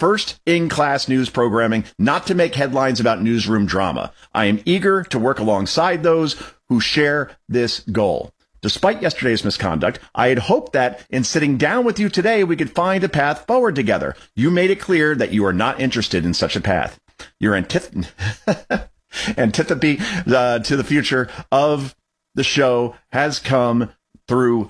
first in-class news programming, not to make headlines about newsroom drama. I am eager to work alongside those who share this goal. Despite yesterday's misconduct, I had hoped that in sitting down with you today, we could find a path forward together. You made it clear that you are not interested in such a path. Your antipathy to the future of the show has come through.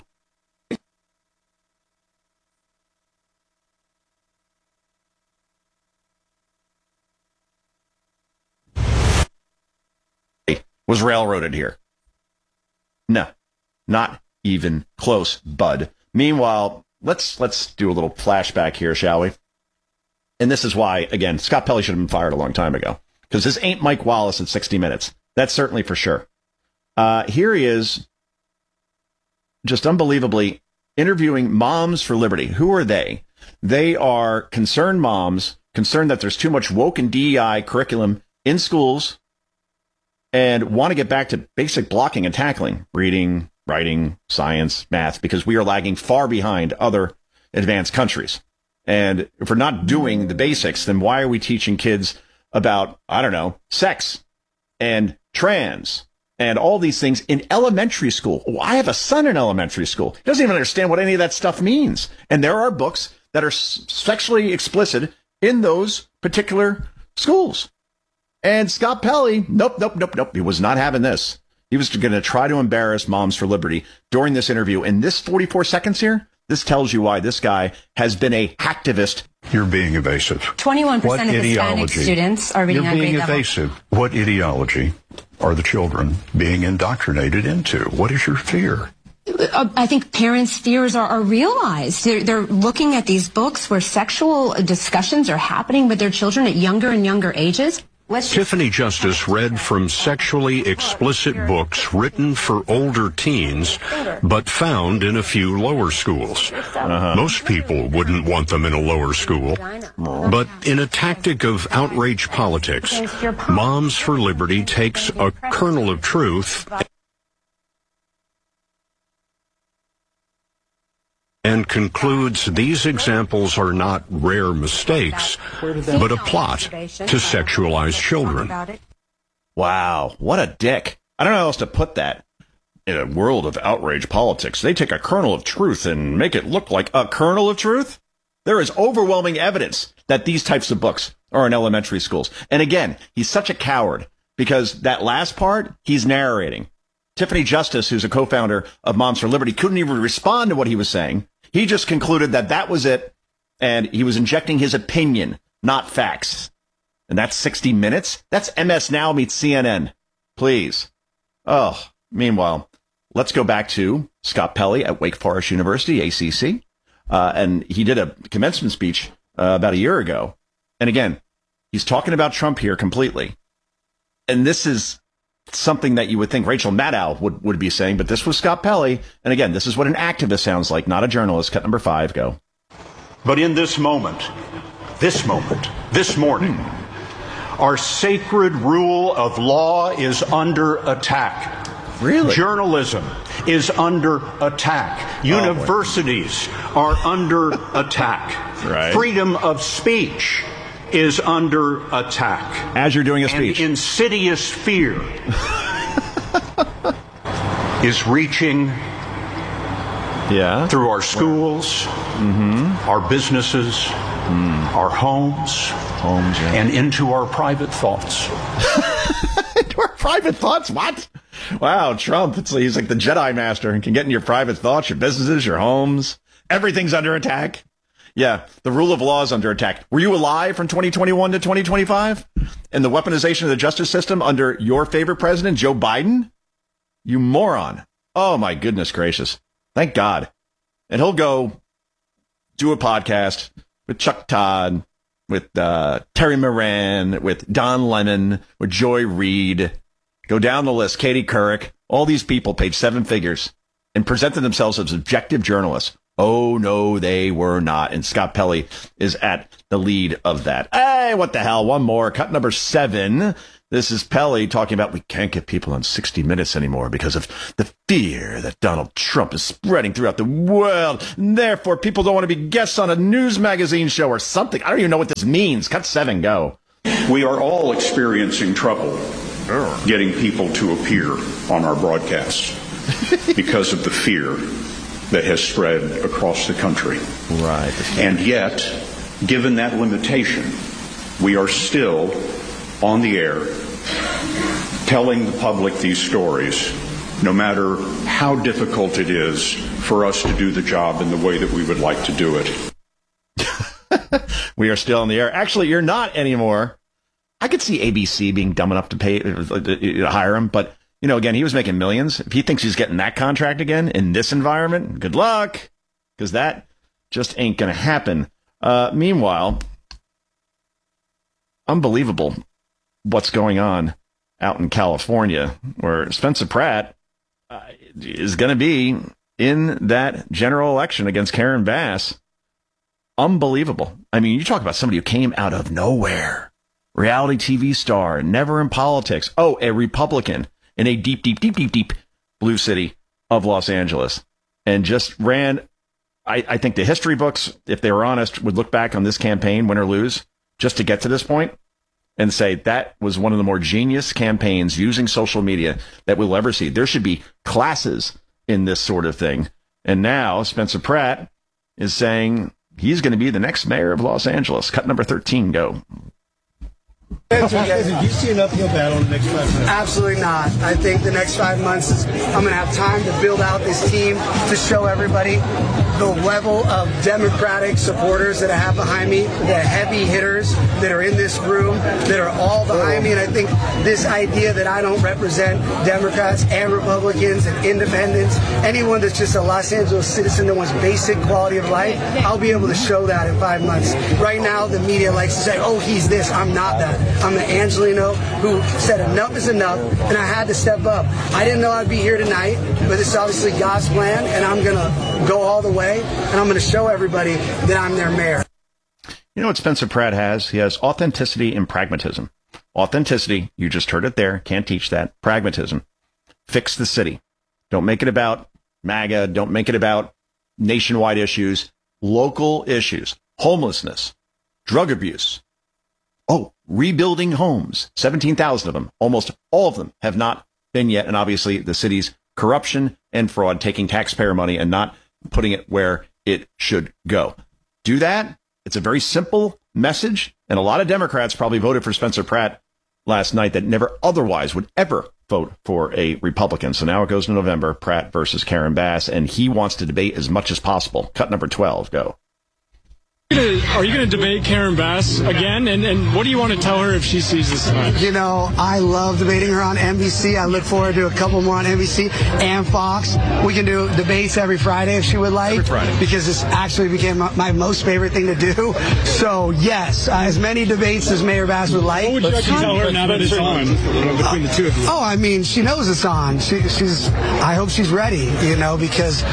Was railroaded here. No, not even close, bud. Meanwhile, let's do a little flashback here, shall we? And this is why, again, Scott Pelley should have been fired a long time ago. Because this ain't Mike Wallace in 60 Minutes. That's certainly for sure. Here he is, just unbelievably, interviewing Moms for Liberty. Who are they? They are concerned moms, concerned that there's too much woke and DEI curriculum in schools, and want to get back to basic blocking and tackling, reading, writing, science, math, because we are lagging far behind other advanced countries. And if we're not doing the basics, then why are we teaching kids about, I don't know, sex and trans and all these things in elementary school? Oh, I have a son in elementary school. He doesn't even understand what any of that stuff means. And there are books that are sexually explicit in those particular schools. And Scott Pelley, nope. He was not having this. He was going to try to embarrass Moms for Liberty during this interview. In this 44 seconds here, this tells you why this guy has been a hacktivist. You're being evasive. 21% of Hispanic students are reading on grade level. You're being evasive. What ideology are the children being indoctrinated into? What is your fear? I think parents' fears are realized. They're looking at these books where sexual discussions are happening with their children at younger and younger ages. Tiffany Justice read from sexually explicit books written for older teens, but found in a few lower schools. Most people wouldn't want them in a lower school. But in a tactic of outrage politics, Moms for Liberty takes a kernel of truth and concludes these examples are not rare mistakes, but a plot to sexualize children. Wow, what a dick. I don't know how else to put that. In a world of outrage politics, they take a kernel of truth and make it look like a kernel of truth? There is overwhelming evidence that these types of books are in elementary schools. And again, he's such a coward because that last part, he's narrating. Tiffany Justice, who's a co-founder of Moms for Liberty, couldn't even respond to what he was saying. He just concluded that that was it, and he was injecting his opinion, not facts. And that's 60 Minutes? That's MS Now meets CNN. Please. Oh, meanwhile, let's go back to Scott Pelley at Wake Forest University, ACC. And he did a commencement speech about a year ago. And again, he's talking about Trump here completely. And this is something that you would think Rachel Maddow would be saying, but this was Scott Pelley. And again, this is what an activist sounds like, not a journalist. Cut number 5, go. But in this moment, this morning, our sacred rule of law is under attack. Really? Journalism is under attack. Universities are under attack. Right. Freedom of speech is under attack. As you're doing a speech. And insidious fear is reaching through our schools, our businesses, our homes, and into our private thoughts. Into our private thoughts? What? Wow, Trump, he's like the Jedi Master and can get in your private thoughts, your businesses, your homes. Everything's under attack. Yeah, the rule of law is under attack. Were you alive from 2021 to 2025? And the weaponization of the justice system under your favorite president, Joe Biden? You moron. Oh, my goodness gracious. Thank God. And he'll go do a podcast with Chuck Todd, with Terry Moran, with Don Lemon, with Joy Reid. Go down the list. Katie Couric. All these people paid 7 figures and presented themselves as objective journalists. Oh, no, they were not. And Scott Pelley is at the lead of that. Hey, what the hell? One more. Cut number 7. This is Pelley talking about we can't get people on 60 Minutes anymore because of the fear that Donald Trump is spreading throughout the world. And therefore, people don't want to be guests on a news magazine show or something. I don't even know what this means. Cut 7, go. We are all experiencing trouble getting people to appear on our broadcasts because of the fear that has spread across the country. Right. And yet, given that limitation, we are still on the air telling the public these stories, no matter how difficult it is for us to do the job in the way that we would like to do it. We are still on the air. Actually, you're not anymore. I could see ABC being dumb enough to pay to hire him, but again, he was making millions. If he thinks he's getting that contract again in this environment, good luck, because that just ain't going to happen. Meanwhile, unbelievable what's going on out in California, where Spencer Pratt is going to be in that general election against Karen Bass. Unbelievable. I mean, you talk about somebody who came out of nowhere. Reality TV star, never in politics. Oh, a Republican in a deep, deep, deep, deep, deep blue city of Los Angeles. And just ran, I think the history books, if they were honest, would look back on this campaign, win or lose, just to get to this point, and say that was one of the more genius campaigns using social media that we'll ever see. There should be classes in this sort of thing. And now Spencer Pratt is saying he's going to be the next mayor of Los Angeles. Cut number 13, go. Do you see an uphill battle in the next 5 months? Absolutely not. I think the next 5 months I'm going to have time to build out this team to show everybody the level of Democratic supporters that I have behind me, the heavy hitters that are in this room, that are all behind me. And I think this idea that I don't represent Democrats and Republicans and independents, anyone that's just a Los Angeles citizen that wants basic quality of life, I'll be able to show that in 5 months. Right now, the media likes to say, oh, he's this. I'm not that. I'm an Angelino who said enough is enough, and I had to step up. I didn't know I'd be here tonight, but this is obviously God's plan, and I'm going to go all the way, and I'm going to show everybody that I'm their mayor. You know what Spencer Pratt has? He has authenticity and pragmatism. Authenticity, you just heard it there, can't teach that. Pragmatism, fix the city. Don't make it about MAGA. Don't make it about nationwide issues. Local issues, homelessness, drug abuse. Oh, rebuilding homes, 17,000 of them. Almost all of them have not been yet. And obviously the city's corruption and fraud, taking taxpayer money and not putting it where it should go. Do that. It's a very simple message. And a lot of Democrats probably voted for Spencer Pratt last night that never otherwise would ever vote for a Republican. So now it goes to November, Pratt versus Karen Bass, and he wants to debate as much as possible. Cut number 12, go. Are you going to debate Karen Bass again? And what do you want to tell her if she sees this tonight? You know, I love debating her on NBC. I look forward to a couple more on NBC and Fox. We can do debates every Friday if she would like. Every Friday. Because this actually became my most favorite thing to do. So, yes, as many debates as Mayor Bass would like. What would you tell her now that it's on between the two of you? Oh, I mean, she knows it's on. I hope she's ready, because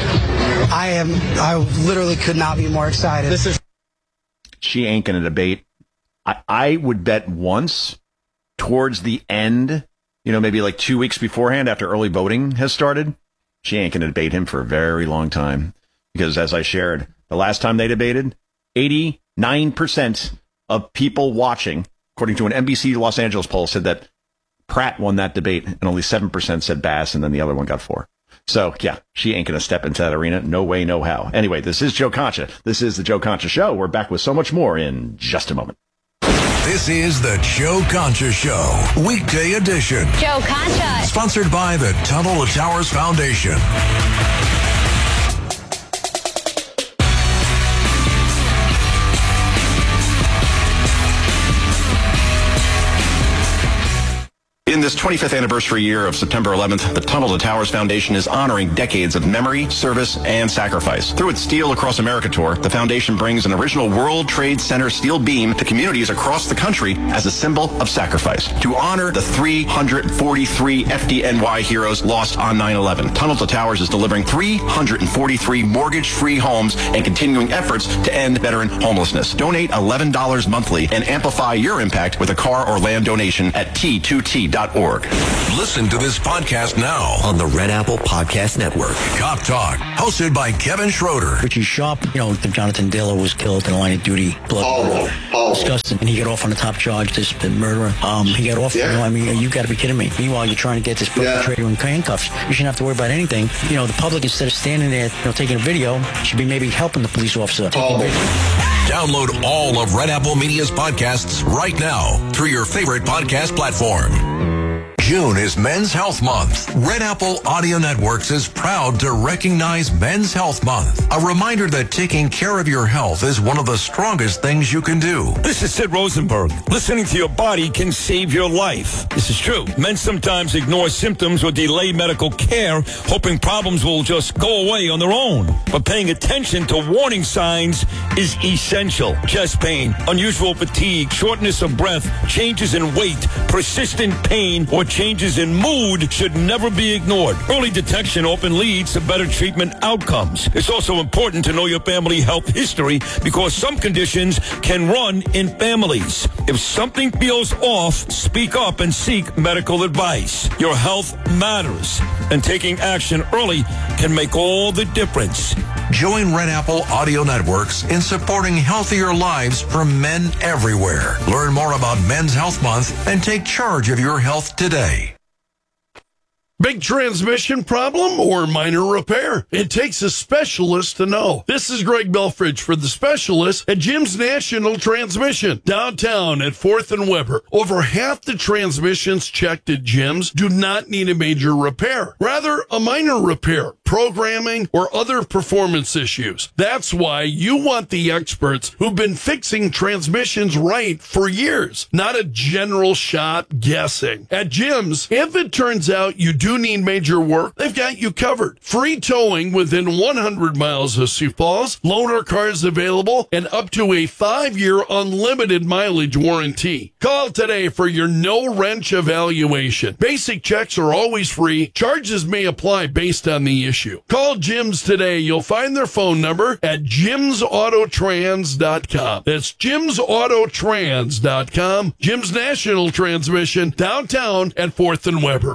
I literally could not be more excited. She ain't going to debate. I would bet once towards the end, maybe like 2 weeks beforehand after early voting has started, she ain't going to debate him for a very long time. Because as I shared, the last time they debated, 89% of people watching, according to an NBC Los Angeles poll, said that Pratt won that debate, and only 7% said Bass, and then the other one got 4%. So, yeah, she ain't going to step into that arena. No way, no how. Anyway, this is Joe Concha. This is the Joe Concha Show. We're back with so much more in just a moment. This is the Joe Concha Show, weekday edition. Joe Concha. Sponsored by the Tunnel to Towers Foundation. In this 25th anniversary year of September 11th, the Tunnel to Towers Foundation is honoring decades of memory, service, and sacrifice. Through its Steel Across America tour, the foundation brings an original World Trade Center steel beam to communities across the country as a symbol of sacrifice. To honor the 343 FDNY heroes lost on 9/11, Tunnel to Towers is delivering 343 mortgage-free homes and continuing efforts to end veteran homelessness. Donate $11 monthly and amplify your impact with a car or land donation at T2T.org. Listen to this podcast now on the Red Apple Podcast Network. Cop Talk, hosted by Kevin Schroeder. Richie Sharp, Jonathan Diller was killed in the line of duty. Blood. Disgusting. And he got off on the top charge, this murderer. He got off. Yeah. You got to be kidding me. Meanwhile, you're trying to get this perpetrator in handcuffs. You shouldn't have to worry about anything. The public, instead of standing there, taking a video, should be maybe helping the police officer. Download all of Red Apple Media's podcasts right now through your favorite podcast platform. June is Men's Health Month. Red Apple Audio Networks is proud to recognize Men's Health Month. A reminder that taking care of your health is one of the strongest things you can do. This is Sid Rosenberg. Listening to your body can save your life. This is true. Men sometimes ignore symptoms or delay medical care, hoping problems will just go away on their own. But paying attention to warning signs is essential. Chest pain, unusual fatigue, shortness of breath, changes in weight, persistent pain, or changes in mood should never be ignored. Early detection often leads to better treatment outcomes. It's also important to know your family health history because some conditions can run in families. If something feels off, speak up and seek medical advice. Your health matters, and taking action early can make all the difference. Join Red Apple Audio Networks in supporting healthier lives for men everywhere. Learn more about Men's Health Month and take charge of your health today. Big transmission problem or minor repair? It takes a specialist to know. This is Greg Belfridge for the specialist at Jim's National Transmission, downtown at 4th and Weber. Over half the transmissions checked at Jim's do not need a major repair, rather a minor repair, programming, or other performance issues. That's why you want the experts who've been fixing transmissions right for years, not a general shop guessing. At Jim's, if it turns out you do need major work, they've got you covered. Free towing within 100 miles of Sioux Falls, loaner cars available, and up to a 5-year unlimited mileage warranty. Call today for your no-wrench evaluation. Basic checks are always free. Charges may apply based on the issue. Call Jim's today. You'll find their phone number at jimsautotrans.com. That's jimsautotrans.com. Jim's National Transmission, downtown at 4th and Weber.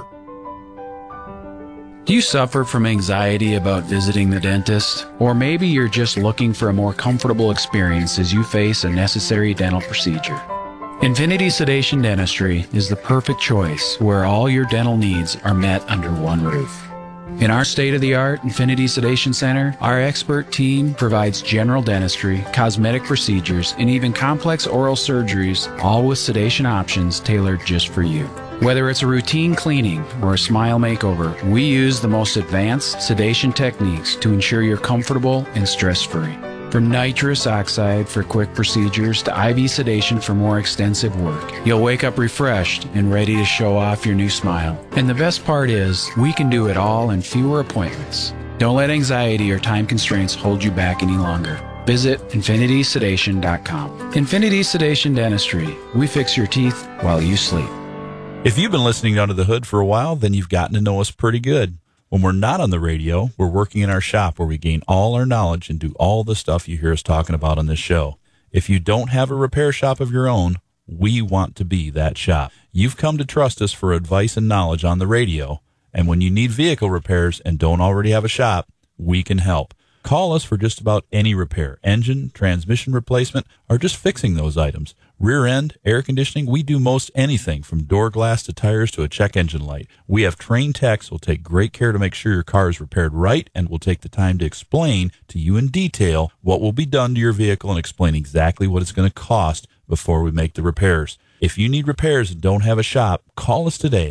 Do you suffer from anxiety about visiting the dentist? Or maybe you're just looking for a more comfortable experience as you face a necessary dental procedure. Infinity Sedation Dentistry is the perfect choice where all your dental needs are met under one roof. In our state-of-the-art Infinity Sedation Center, our expert team provides general dentistry, cosmetic procedures, and even complex oral surgeries, all with sedation options tailored just for you. Whether it's a routine cleaning or a smile makeover, we use the most advanced sedation techniques to ensure you're comfortable and stress-free. From nitrous oxide for quick procedures to IV sedation for more extensive work, you'll wake up refreshed and ready to show off your new smile. And the best part is, we can do it all in fewer appointments. Don't let anxiety or time constraints hold you back any longer. Visit infinitysedation.com. Infinity Sedation Dentistry. We fix your teeth while you sleep. If you've been listening Under the Hood for a while, then you've gotten to know us pretty good. When we're not on the radio, we're working in our shop where we gain all our knowledge and do all the stuff you hear us talking about on this show. If you don't have a repair shop of your own, we want to be that shop. You've come to trust us for advice and knowledge on the radio, and when you need vehicle repairs and don't already have a shop, we can help. Call us for just about any repair, engine, transmission replacement, or just fixing those items. Rear end, air conditioning, we do most anything from door glass to tires to a check engine light. We have trained techs who will take great care to make sure your car is repaired right and will take the time to explain to you in detail what will be done to your vehicle and explain exactly what it's going to cost before we make the repairs. If you need repairs and don't have a shop, call us today,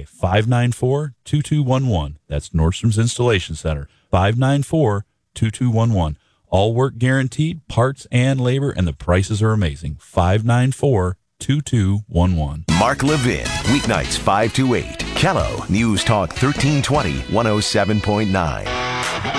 594-2211. That's Nordstrom's Installation Center, 594-2211. All work guaranteed, parts and labor, and the prices are amazing. 594-2211. 888-222-2211. Mark Levin, weeknights 5 to 8. Kello News Talk 1320, 107.9.